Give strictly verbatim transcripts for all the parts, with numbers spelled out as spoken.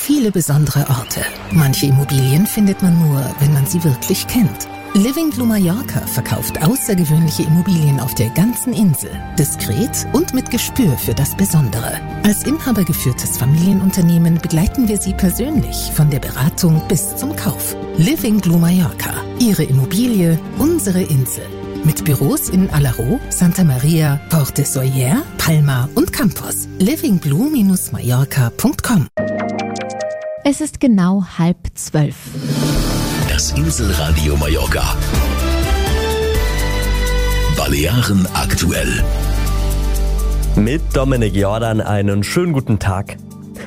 viele besondere Orte. Manche Immobilien findet man nur, wenn man sie wirklich kennt. Living Blue Mallorca verkauft außergewöhnliche Immobilien auf der ganzen Insel. Diskret und mit Gespür für das Besondere. Als inhabergeführtes Familienunternehmen begleiten wir Sie persönlich von der Beratung bis zum Kauf. Living Blue Mallorca. Ihre Immobilie, unsere Insel. Mit Büros in Alaró, Santa Maria, Porte Soyer, Palma und Campos. living blue dash mallorca punkt com. Es ist genau halb zwölf. Das Inselradio Mallorca. Balearen aktuell. Mit Dominik Jordan einen schönen guten Tag.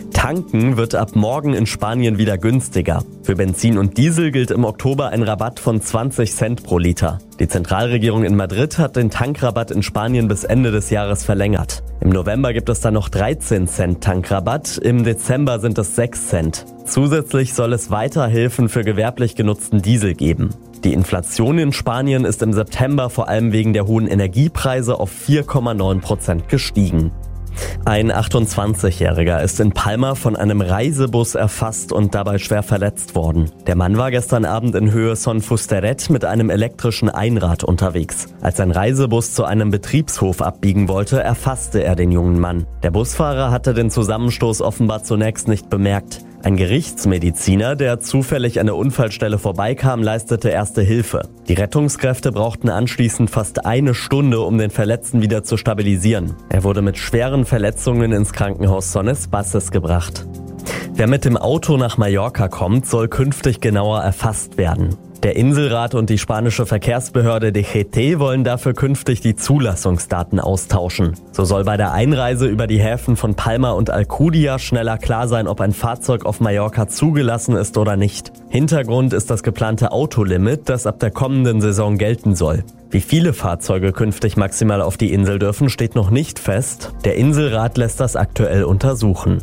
Tanken wird ab morgen in Spanien wieder günstiger. Für Benzin und Diesel gilt im Oktober ein Rabatt von zwanzig Cent pro Liter. Die Zentralregierung in Madrid hat den Tankrabatt in Spanien bis Ende des Jahres verlängert. Im November gibt es dann noch dreizehn Cent Tankrabatt, im Dezember sind es sechs Cent. Zusätzlich soll es weiter Hilfen für gewerblich genutzten Diesel geben. Die Inflation in Spanien ist im September vor allem wegen der hohen Energiepreise auf vier Komma neun Prozent gestiegen. Ein achtundzwanzigjähriger ist in Palma von einem Reisebus erfasst und dabei schwer verletzt worden. Der Mann war gestern Abend in Höhe Son Fusteret mit einem elektrischen Einrad unterwegs. Als ein Reisebus zu einem Betriebshof abbiegen wollte, erfasste er den jungen Mann. Der Busfahrer hatte den Zusammenstoß offenbar zunächst nicht bemerkt. Ein Gerichtsmediziner, der zufällig an der Unfallstelle vorbeikam, leistete erste Hilfe. Die Rettungskräfte brauchten anschließend fast eine Stunde, um den Verletzten wieder zu stabilisieren. Er wurde mit schweren Verletzungen ins Krankenhaus Son Espaces gebracht. Wer mit dem Auto nach Mallorca kommt, soll künftig genauer erfasst werden. Der Inselrat und die spanische Verkehrsbehörde D G T wollen dafür künftig die Zulassungsdaten austauschen. So soll bei der Einreise über die Häfen von Palma und Alcudia schneller klar sein, ob ein Fahrzeug auf Mallorca zugelassen ist oder nicht. Hintergrund ist das geplante Autolimit, das ab der kommenden Saison gelten soll. Wie viele Fahrzeuge künftig maximal auf die Insel dürfen, steht noch nicht fest. Der Inselrat lässt das aktuell untersuchen.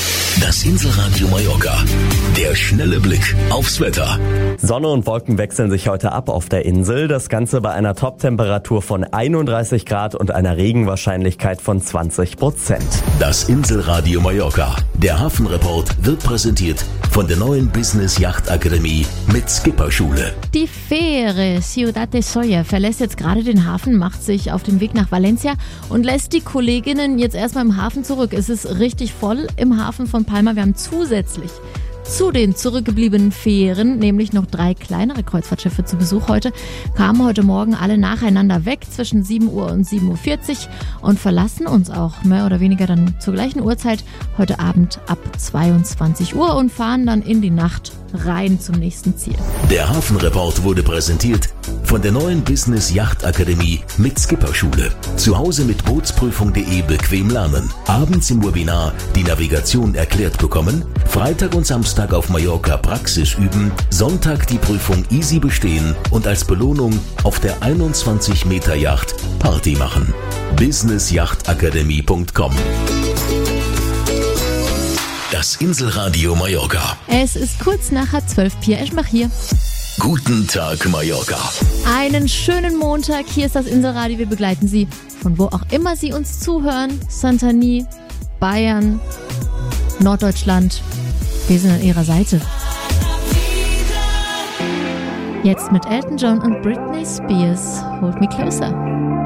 Das Inselradio Mallorca. Der schnelle Blick aufs Wetter. Sonne und Wolken wechseln sich heute ab auf der Insel. Das Ganze bei einer Toptemperatur von einunddreißig Grad und einer Regenwahrscheinlichkeit von zwanzig Prozent. Das Inselradio Mallorca. Der Hafenreport wird präsentiert von der neuen Business Yacht Akademie mit Skipperschule. Die Fähre Ciudad de Soller verlässt jetzt gerade den Hafen, macht sich auf den Weg nach Valencia und lässt die Kolleginnen jetzt erstmal im Hafen zurück. Es ist richtig voll im Hafen von Palma. Wir haben zusätzlich zu den zurückgebliebenen Fähren, nämlich noch drei kleinere Kreuzfahrtschiffe zu Besuch heute, kamen heute Morgen alle nacheinander weg zwischen sieben Uhr und sieben Uhr vierzig und verlassen uns auch mehr oder weniger dann zur gleichen Uhrzeit heute Abend ab zweiundzwanzig Uhr und fahren dann in die Nacht rein zum nächsten Ziel. Der Hafenreport wurde präsentiert von der neuen Business Yacht Akademie mit Skipperschule. Zu Hause mit Bootsprüfung punkt de bequem lernen. Abends im Webinar die Navigation erklärt bekommen. Freitag und Samstag auf Mallorca Praxis üben. Sonntag die Prüfung easy bestehen und als Belohnung auf der einundzwanzig Meter Yacht Party machen. business yacht akademie punkt com. Das Inselradio Mallorca. Es ist kurz nach halb zwölf. Pia Eschenbach hier. Guten Tag, Mallorca. Einen schönen Montag. Hier ist das Inselradio. Wir begleiten Sie, von wo auch immer Sie uns zuhören. Santani, Bayern, Norddeutschland. Wir sind an Ihrer Seite. Jetzt mit Elton John und Britney Spears. Hold Me Closer.